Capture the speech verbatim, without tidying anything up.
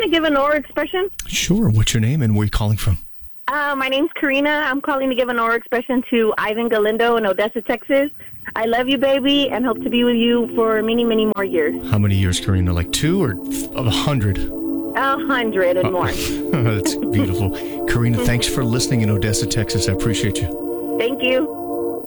to give an oral expression. Sure. What's your name and where are you calling from? Uh, my name's Karina. I'm calling to give an oral expression to Ivan Galindo in Odessa, Texas. I love you, baby, and hope to be with you for many, many more years. How many years, Karina? Like two or a hundred? A hundred and more. That's beautiful. Karina, thanks for listening in Odessa, Texas. I appreciate you. Thank you.